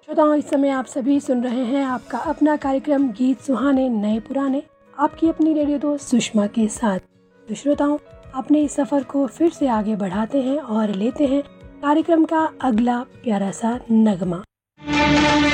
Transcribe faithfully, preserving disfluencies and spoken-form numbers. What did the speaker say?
श्रोताओं, इस समय आप सभी सुन रहे हैं आपका अपना कार्यक्रम गीत सुहाने नए पुराने, आपकी अपनी रेडियो दोस्त सुषमा के साथ। तो श्रोताओं, अपने इस सफ़र को फिर से आगे बढ़ाते हैं और लेते हैं कार्यक्रम का अगला प्यारा सा नगमा।